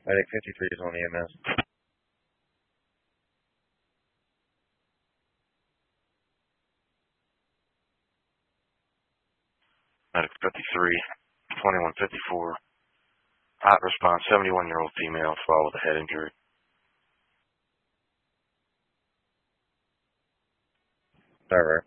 I think 53 is on EMS. Medic 53, 2154. Hot response, 71-year-old female, followed with a head injury. All right.